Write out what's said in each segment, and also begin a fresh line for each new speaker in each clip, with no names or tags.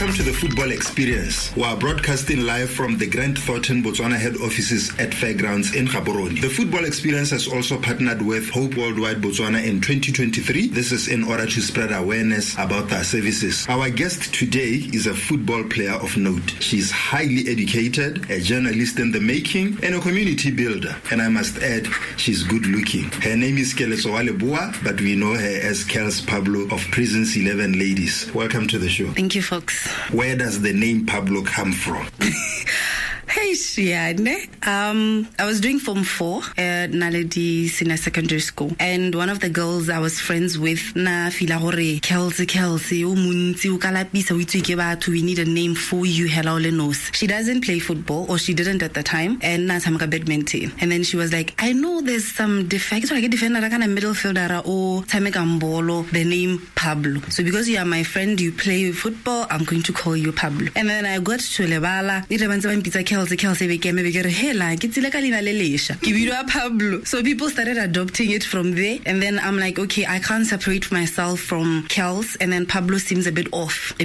Welcome to the Football Experience. We are broadcasting live from the Grant Thornton Botswana head offices at Fairgrounds in Gaborone. The Football Experience has also partnered with Hope Worldwide Botswana in 2023. This is in order to spread awareness about our services. Our guest today is a football player of note. She's highly educated, a journalist in the making, and a community builder. And I must add, she's good looking. Her name is Keleso Walebua, but we know her as Kels Pablo of Prison's 11 Ladies. Welcome to the show.
Thank you, folks.
Where does the name Pablo come from?
Hey, Shiane. I was doing Form 4 at Naledi Senior Secondary School, and one of the girls I was friends with, na fila hore Kelsey, umunti ukalapisa wituike batho, we need a name for you, hello Lenos. She doesn't play football, or she didn't at the time, and na samaka badminton. And then she was like, I know there's some defects, so I get defender kind of middle fielder or tameka mbolo, the name Pablo. So because you are my friend, you play football, I'm going to call you Pablo. And then I got to Lebala, Pablo. So people started adopting it from there, and then I'm like, okay, I can't separate myself from Kels, and then Pablo seems a bit off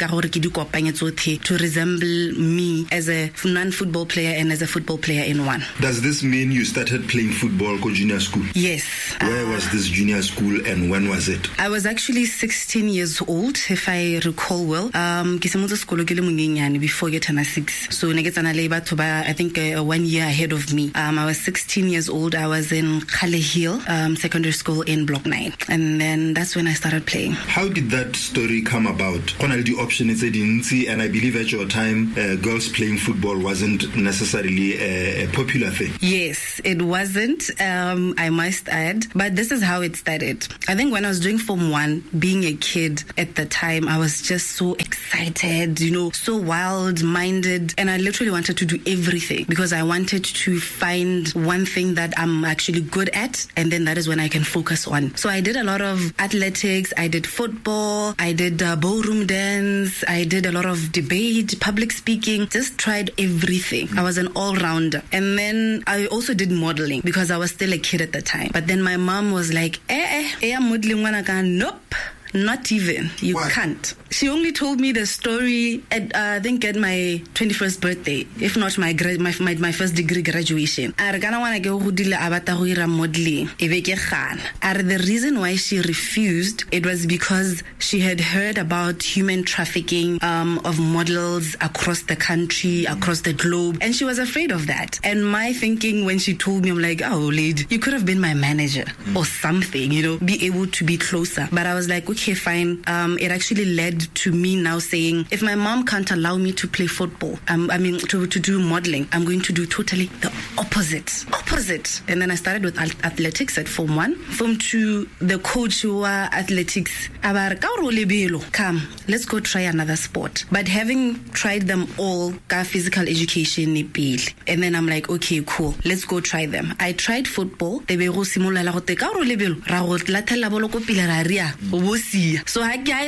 to resemble me as a non-football player and as a football player in one.
Does this mean you started playing football at junior school?
Yes.
Where was this junior school and when was it?
I was actually 16 years old, if I recall well. Before you turn 6. So I think 1 year ahead of me. I was 16 years old. I was in Kale Hill Secondary School in Block 9. And then that's when I started playing.
How did that story come about? The option is and I believe at your time, girls playing football wasn't necessarily a popular thing.
Yes, it wasn't, I must add. But this is how it started. I think when I was doing Form 1, being a kid at the time, I was just so excited, so wild-minded. And I literally wanted to do everything because I wanted to find one thing that I'm actually good at, and then that is when I can focus on. So I did a lot of athletics, I did football, I did ballroom dance, I did a lot of debate, public speaking, just tried everything. I was an all-rounder. And then I also did modeling because I was still a kid at the time. But then my mom was like, modeling, nope. Not even. You
What?
Can't. She only told me the story at I think at my 21st birthday, if not my first degree graduation. The reason why she refused, it was because she had heard about human trafficking of models across the country, across the globe, and she was afraid of that. And my thinking when she told me, I'm like, oh lady, you could have been my manager or something, be able to be closer. But I was like, okay, fine. It actually led to me now saying, if my mom can't allow me to play football, to do modeling, I'm going to do totally the opposite. And then I started with athletics at Form 1. Form 2, the coach who was athletics, come, let's go try another sport. But having tried them all, physical education, and then I'm like, okay, cool, let's go try them. I tried football. So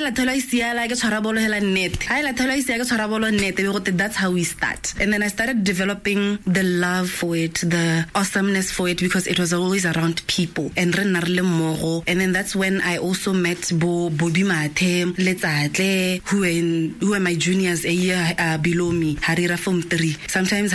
that's how we start. And then I started developing the love for it, the awesomeness for it, because it was always around people. And then that's when I also met Bobby Mate, who were my juniors a year below me, Harira Form 3. Sometimes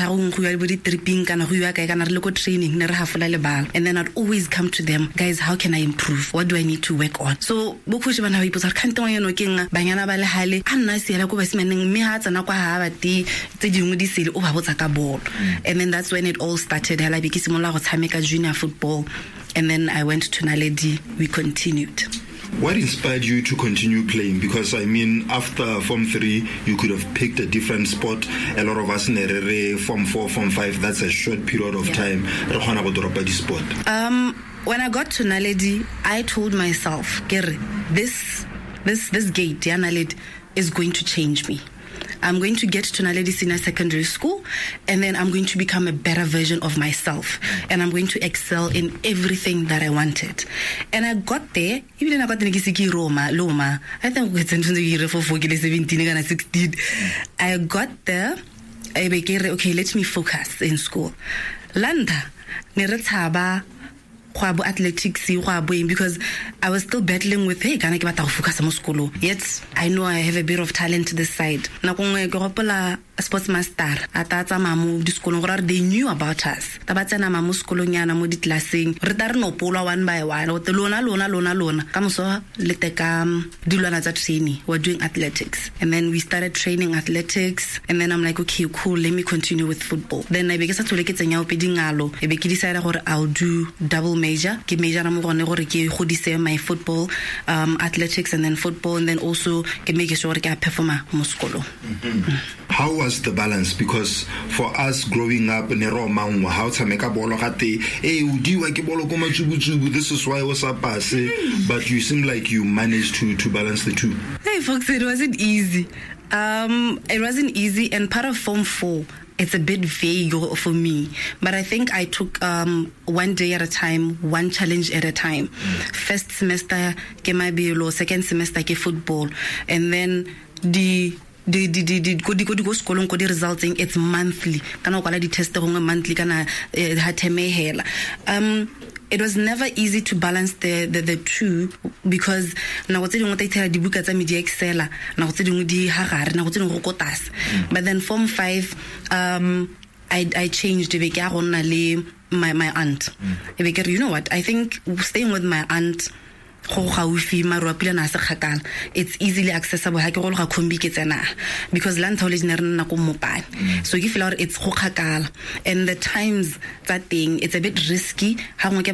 training, and then I'd always come to them, guys, how can I improve? What do I need to work on? So people are can't banyana ba le hale anna se la ko basemaneng me ha tsana kwa ha ba ti tse dingwe di sele o ba botsa ka ball. And then that's when it all started. Hala be ke simola go tshameka junior football, and then I went to Naledi. We continued.
What inspired you to continue playing? Because after Form 3, you could have picked a different sport. A lot of us in Form 4, Form 5, that's a short period of time.
When I got to Naledi, I told myself, this gate, Naledi, is going to change me. I'm going to get to Naledi Senior Secondary School, and then I'm going to become a better version of myself, and I'm going to excel in everything that I wanted. And I got there, even I got Loma. I think it's for 17 16. I got there, okay, let me focus in school. Landa, athletics because I was still battling with kana ke batla go focus mo sekolo, yet I know I have a bit of talent to this side. Nakongwe ke gopola sports master atatsa mamu di sekolong gore they knew about us ta batsena mamu sekolong yana mo di classing re ta re no polwa one by one o te lona ka moso le teka dilwana tsa training. We're doing athletics, and then we started training athletics, and then I'm like, okay, cool, let me continue with football. Then I begisa tole ke tsenya opedingalo e be ke decide gore I'll do double major ke major mo gone gore ke godise my football, athletics and then football, and then also ke make sure ke a performa mo sekolo.
How was the balance? Because for us growing up in Roma, how to make a bolo gate, this is why I was up, but you seem like you managed to balance the two.
Hey folks, it wasn't easy. It wasn't easy, and part of Form 4, it's a bit vague for me, but I think I took one day at a time, one challenge at a time. First semester ke mabelo, second semester ke football, and then the go skolong ko di resulting it's monthly kana kwala di test go monthly kana ha temehela. It was never easy to balance the two, because na go tse dingwe tsa itela dibuka tsa media excela na go tse dingwe di hagare na go tse dingwe go kotas. But then Form 5 I changed be ke a gonna le my aunt. You know what, I think staying with my aunt it's easily accessible because land so you feel out it's and the times that thing it's a bit risky but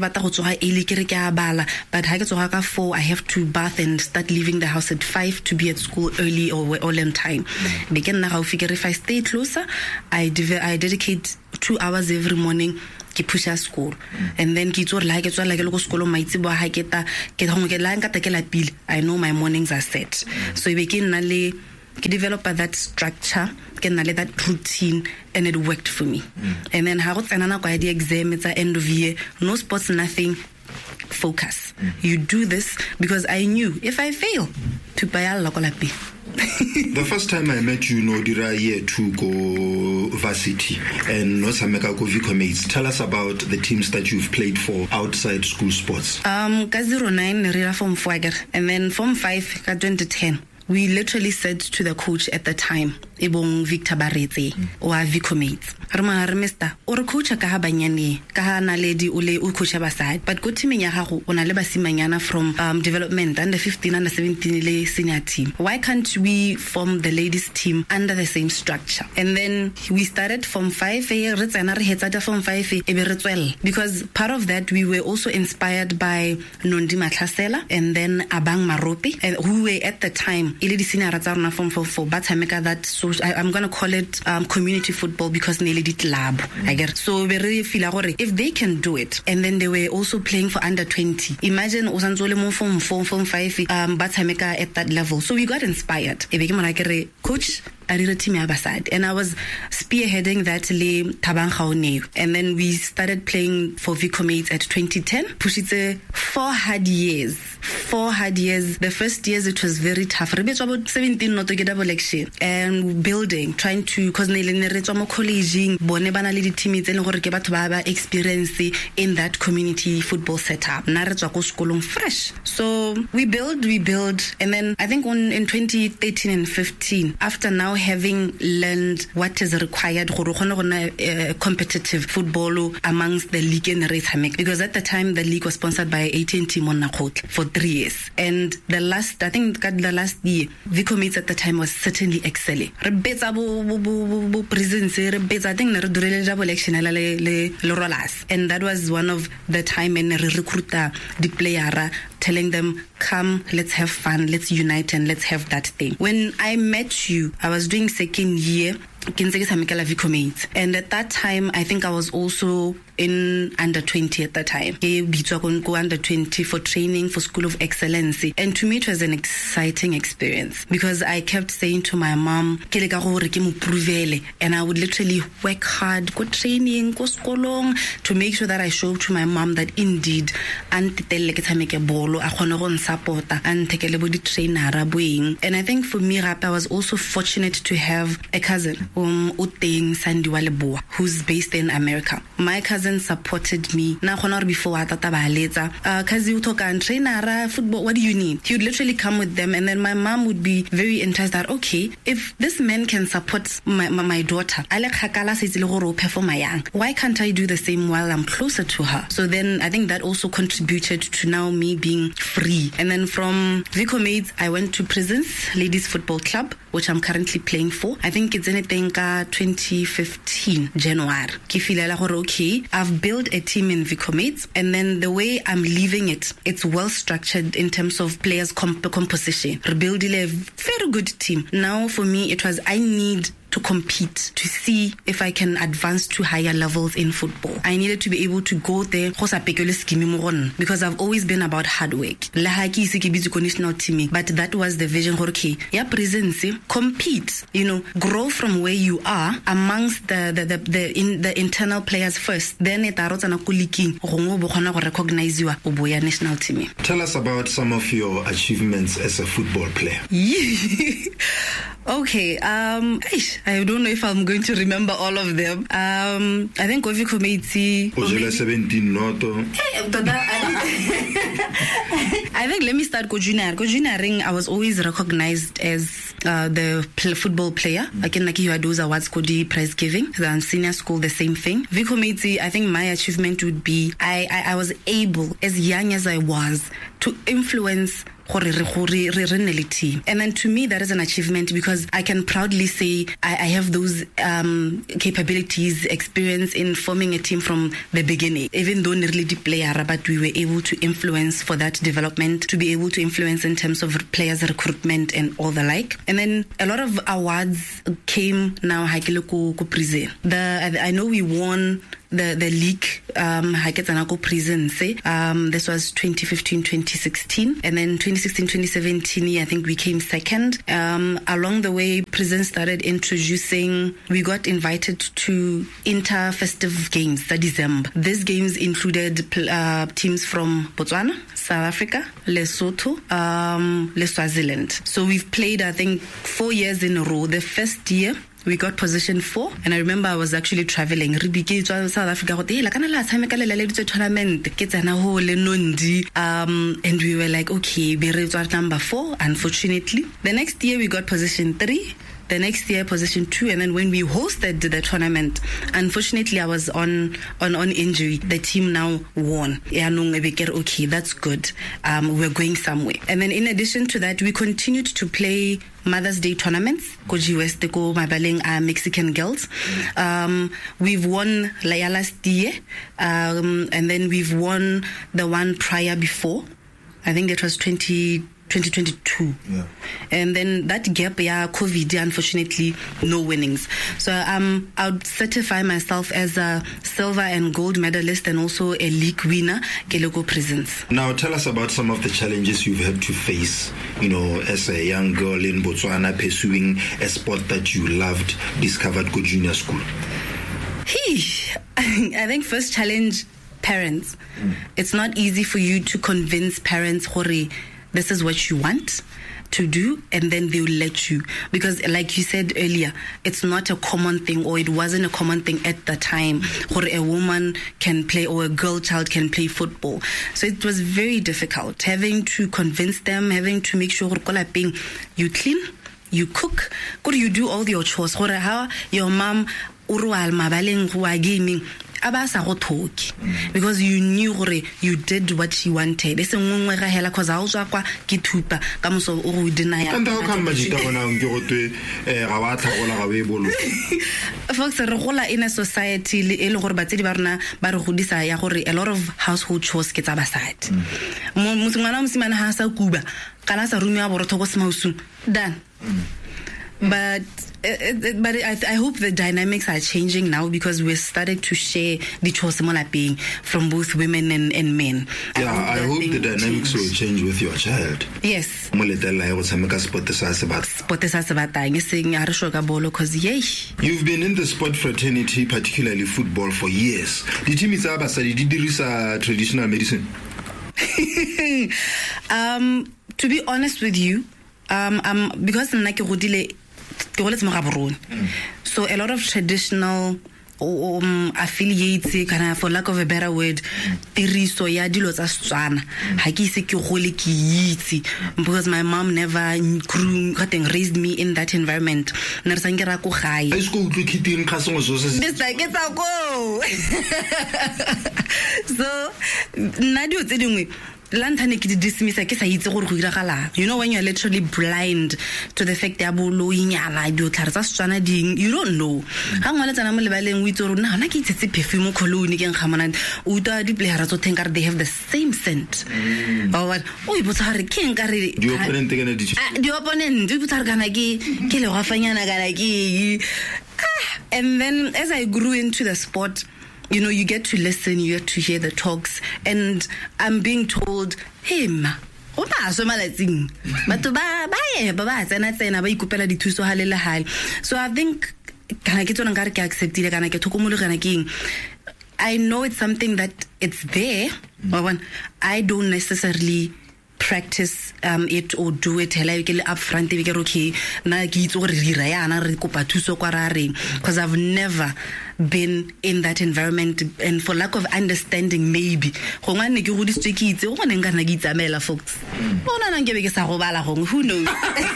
I have to bath and start leaving the house at 5 to be at school early or all in time. If I stay closer, I dedicate 2 hours every morning ke pusha school, and then ke tsore la ke tswa la ke le go sekolo maitsebo ha ke ta ke go ke la nka ta ke la pile. I know my mornings are set, so e be ke nna le ke develop that structure, ke nna le that routine, and it worked for me. And then ha go tsena na kwa di exam at end of year, no sports, nothing, focus. You do this because I knew if I fail to buy a lokolapi.
The first time I met you, Nodira, year to go varsity and Nosameka go Vicomates. Tell us about the teams that you've played for outside school sports. 09
Rira Form 4, and then Form 5 2010. We literally said to the coach at the time, Ibong Victor Barrete or Vicomates, Mister, or coach a Kahabanyani, Kahana lady Ule Ukocha Baside, but go to Minyahu on a Lebasimanyana from development under 15 under 17 senior team. Why can't we form the ladies team under the same structure? And then we started Form 5 Form 5 because part of that we were also inspired by Nondi Matlasela and then Abang Maropi, and who were at the time Form 4 but that, so I'm gonna call it community football because nearly did lab. I get so we really feel if they can do it, and then they were also playing for under 20. Imagine Form 4, Form 5 but at that level. So we got inspired. Coach and I was spearheading that and then we started playing for Vicomates at 2010. Pushitse 4 hard years. The first years it was very tough. About 17 not to get double election and building, trying to because colleging experience in that community football setup. Fresh. So we build, and then I think in 2013 and 15, after now having learned what is required competitive football amongst the league and race, because at the time the league was sponsored by AT&T Monakot for 3 years, and the last year Vicomates at the time was certainly excelling. I think and that was one of the time and recruiter the player telling them, come, let's have fun, let's unite and let's have that thing. When I met you, I was doing second year Vicomates, and at that time I think I was also in under 20 at that time. Go under 20 for training for School of Excellence, and to me it was an exciting experience because I kept saying to my mom, and I would literally work hard, go training, go skolong, to make sure that I show to my mom that indeed and I think for me I was also fortunate to have a cousin Uteng Sandiwaleboa, who's based in America. My cousin hasn't supported me. Na khona before I tata ba letsa kazi utoka trainer football, what do you need? He would literally come with them, and then my mom would be very interested that, okay, if this man can support my daughter, why can't I do the same while I'm closer to her? So then I think that also contributed to now me being free. And then from Vico Maids, I went to Prisons Ladies Football Club, which I'm currently playing for. I think it's anything 2015 January. Okay, I've built a team in Vico Maids, and then the way I'm leaving it, it's well structured in terms of players composition. Rebuilding a very good team. Now for me, it was I need to compete, to see if I can advance to higher levels in football. I needed to be able to go there because I've always been about hard work. But that was the vision. Okay, yeah, presence, compete, grow from where you are amongst the internal players first. Then recognize you national team.
Tell us about some of your achievements as a football player.
Okay, I don't know if I'm going to remember all of them. I think Kofi Komeiti.
17 Noto.
I think let me start Kojuna. Kojuna Ring, I was always recognized as the football player. Again, like you had those awards, Kodi prize giving. The senior school, the same thing. Vico Meiti, I think my achievement would be I was able, as young as I was, to influence and then to me that is an achievement because I can proudly say I have those capabilities, experience in forming a team from the beginning. Even though nearly the player, but we were able to influence for that development, to be able to influence in terms of players recruitment and all the like. And then a lot of awards came now. I know we won the league, this was 2015-2016, and then 2016-2017 I think we came second. Along the way, Prison started introducing, we got invited to inter-festive games that December. These games included teams from Botswana, South Africa, Lesotho, Swaziland. So we've played I think 4 years in a row. The first year we got position 4, and I remember I was actually traveling. South Africa, and we were like, okay, we're number 4. Unfortunately, the next year we got position 3. The next year, position 2, and then when we hosted the tournament, unfortunately, I was on injury. The team now won. Okay, that's good. We're going somewhere. And then in addition to that, we continued to play Mother's Day tournaments. Koji Westeko, Mabaleng, Mexican girls. We've won last year, and then we've won the one prior before. I think that was 2022. Yeah. And then that gap, COVID, unfortunately, no winnings. So I would certify myself as a silver and gold medalist and also a league winner, Kelego Prisons.
Now tell us about some of the challenges you've had to face, as a young girl in Botswana pursuing a sport that you loved, discovered Go Junior School.
I think first challenge, parents. It's not easy for you to convince parents, this is what you want to do, and then they'll let you. Because like you said earlier, it's not a common thing, or it wasn't a common thing at the time, or a woman can play or a girl child can play football. So it was very difficult, having to convince them, having to make sure you clean, you cook, you do all your chores. How your mom gaming, because you knew you did what she wanted. Folks, in a society, a lot of household chores get done. But I hope the dynamics are changing now, because we're starting to share the chores being from both women and men.
Yeah, I hope the dynamics will change with your child.
Yes.
You've been in the sport fraternity, particularly football, for years. Did you miss traditional medicine?
To be honest with you, because so a lot of traditional affiliates kana, for lack of a better word, tiriso ya dilo tsa Setswana ha ke ise ke gole ke itse, because my mom never raised me in that environment. Na re sanke ra go gae
high school to kiting khasengo so se
this like it's a go. So na dio tse dingwe lantane ke dismiss ke sa itse gore go iragala. You know, when you're literally blind to the fact that bolo inyala dio tlhare tsa Setswana ding, you don't know. Ha ngwana tsana mo lebaleng o itse gore na ke itsetse perfume cologne ke nkgamana o ta di players tso think they have the same scent. Or what o ibotsa re ke nkare
di opponent ke na
di opponent di botsa kana ke le go fanyana kana ke. And then as I grew into the sport, you know, you get to listen, you get to hear the talks, and I'm being told, hey ma, o ba so malatsing batho ba tsena ba ikopela dithuso halela hale. So I think kana ke tsona nkare ke acceptile kana ke thokomolo kana ke I know it's something that it's there, but I don't necessarily practice it or do it like up front okay na ke itse gore re dira yana re kopa thuso kwa ra reng, because I've never been in that environment, and for lack of understanding maybe gongwa ne ke goditswe ke itse go ne nka na ke itsamela folks bona nang ke be ke sa go bala gong, who knows.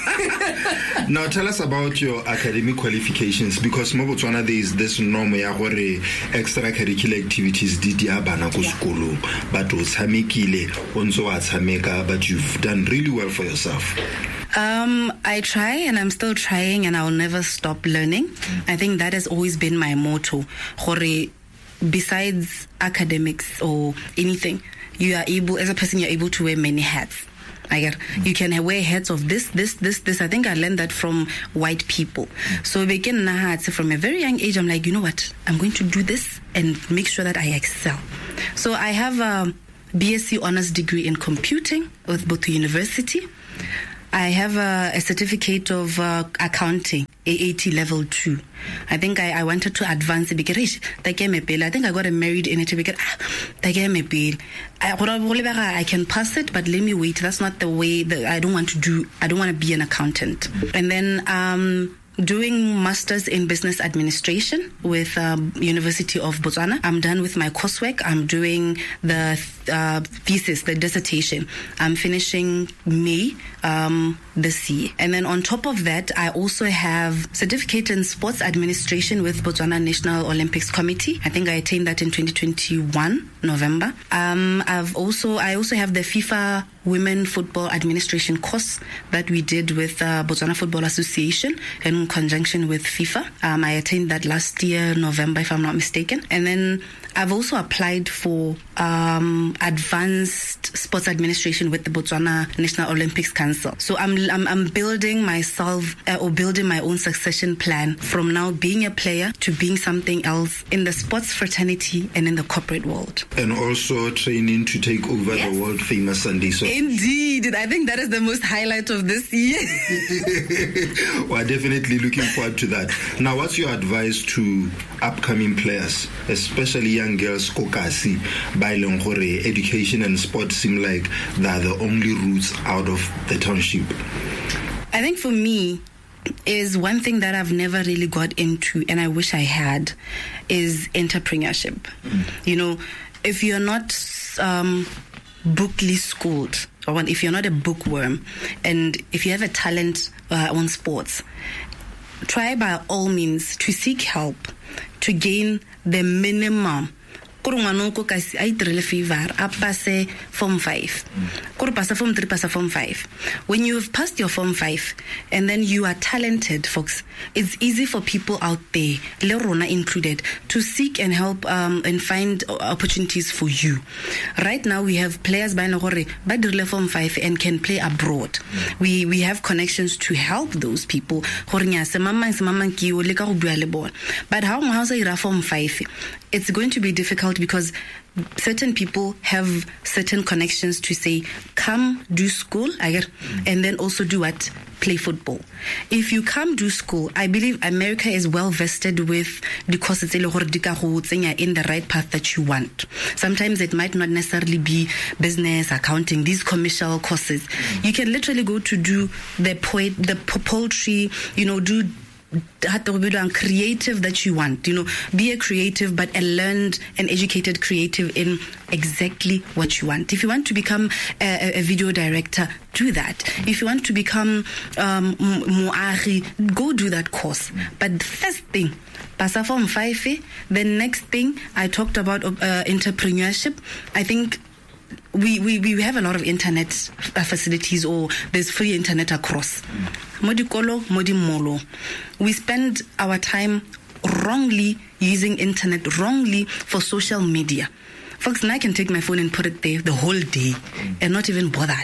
Now tell us about your academic qualifications, because mo Botswana there is this norm ya gore extracurricular activities di bana go sekolo but o tshamekile o ntse wa tshameka, but you've done really well for yourself.
I try, and I'm still trying, and I'll never stop learning. I think that has always been my motto. Besides academics or anything, you are able, as a person, you're able to wear many hats. You can wear hats of this. I think I learned that from white people. So from a very young age, I'm like, you know what? I'm going to do this and make sure that I excel. So I have a BSc honors degree in computing with Botho University. I have a certificate of accounting, AAT level 2. I think I wanted to advance it because I think I got a merit in it because I can pass it, but let me wait. That's not the way that I don't want to be an accountant. And then doing masters in business administration with University of Botswana. I'm done with my coursework. I'm doing the thesis, the dissertation. I'm finishing May this year. And then on top of that, I also have certificate in sports administration with Botswana National Olympics Committee. I think I attained that in 2021, November. I also have the FIFA Women Football Administration course that we did with Botswana Football Association in conjunction with FIFA. I attained that last year, November, if I'm not mistaken. And then I've also applied for advanced sports administration with the Botswana National Olympics Council. So I'm building myself or building my own succession plan from now being a player to being something else in the sports fraternity and in the corporate world.
And also training to take over the world famous Sunday Soccer.
Indeed. I think that is the most highlight of this year.
We're definitely looking forward to that. Now, what's your advice to upcoming players, especially young girls, Kokasi, by Longore? Education and sport seem like they're the only routes out of the township.
I think for me, is one thing that I've never really got into, and I wish I had, is entrepreneurship. You know, if you're not bookly schooled, or if you're not a bookworm, and if you have a talent on sports, try by all means to seek help to gain the minimum. I favor pass form 5. Pass form 3, pass form 5. When you have passed your form 5 and then you are talented, folks, it's easy for people out there, Lerona included, to seek and help and find opportunities for you. Right now we have players by form 5 and can play abroad. We have connections to help those people. But how form 5? It's going to be difficult because certain people have certain connections to say, come do school, and then also do what? Play football. If you come do school, I believe America is well vested with the courses in the right path that you want. Sometimes it might not necessarily be business, accounting, these commercial courses. You can literally go to do the poultry, do creative that you want. Be a creative, but a learned and educated creative in exactly what you want. If you want to become a video director, do that. If you want to become Moagi, go do that course. But the first thing, Pasa Form 5, the next thing I talked about entrepreneurship. I think we have a lot of internet facilities, or there's free internet across. Modikolo, modimolo. We spend our time wrongly using internet, wrongly for social media. Folks, and I can take my phone and put it there the whole day and not even bother.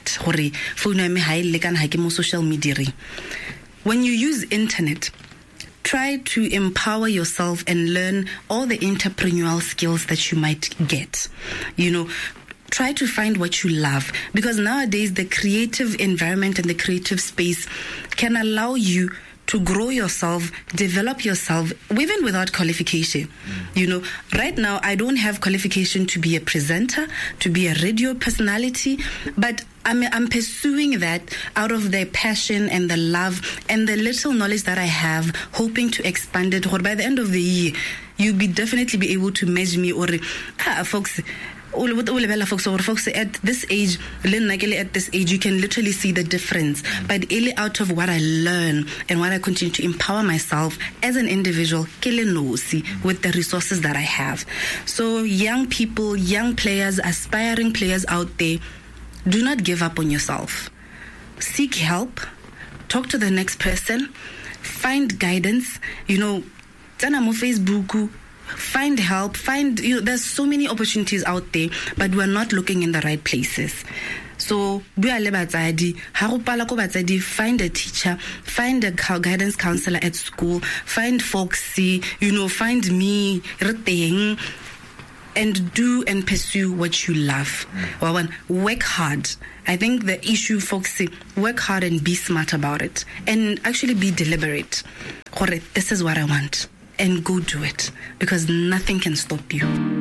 Social media. When you use internet, try to empower yourself and learn all the entrepreneurial skills that you might get. Try to find what you love, because nowadays the creative environment and the creative space can allow you to grow yourself, develop yourself, even without qualification. Right now I don't have qualification to be a presenter, to be a radio personality, but I'm pursuing that out of the passion and the love and the little knowledge that I have, hoping to expand it. Or by the end of the year, you'll definitely be able to measure me, or folks. Folks at this age, you can literally see the difference. But out of what I learn and what I continue to empower myself as an individual, with the resources that I have. So young people, young players, aspiring players out there, do not give up on yourself. Seek help. Talk to the next person. Find guidance. Facebook. Find help. There's so many opportunities out there, but we're not looking in the right places. So, find a teacher, find a guidance counselor at school, find Foxy, find me, and do and pursue what you love. Work hard. I think the issue, Foxy, work hard and be smart about it, and actually be deliberate. This is what I want. And go do it, because nothing can stop you.